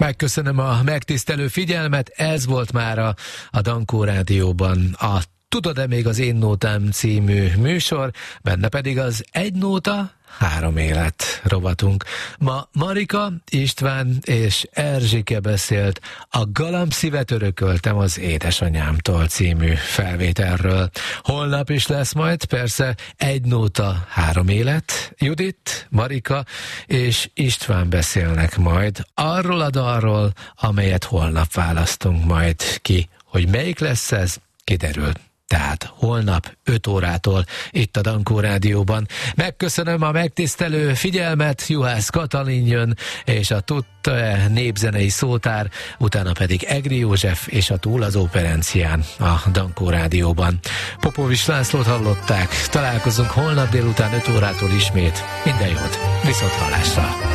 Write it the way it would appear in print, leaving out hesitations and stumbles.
Megköszönöm a megtisztelő figyelmet, ez volt már a Dankó Rádióban a Tudod-e még az Én Nótám című műsor, benne pedig az Egy Nóta, Három Élet rovatunk. Ma Marika, István és Erzsike beszélt a Galambszívet örököltem az édesanyámtól című felvételről. Holnap is lesz majd persze Egy Nóta, Három Élet. Judit, Marika és István beszélnek majd arról a dalról, amelyet holnap választunk majd ki. Hogy melyik lesz ez, kiderül. Tehát holnap 5 órától itt a Dankó Rádióban. Megköszönöm a megtisztelő figyelmet, Juhász Katalin jön, és a Tudta-e népzenei szótár, utána pedig Egri József és a Túl az Operencián a Dankó Rádióban. Popovics Lászlót hallották, találkozunk holnap délután 5 órától ismét. Minden jót, viszont hallásra!